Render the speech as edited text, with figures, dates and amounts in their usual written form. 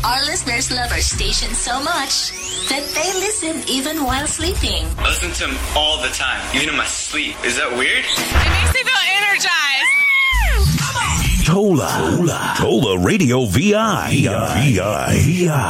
Our listeners love our station so much that they listen even while sleeping. I listen to them all the time, even in my sleep. Is that weird? It makes me feel energized. Tola Radio VI.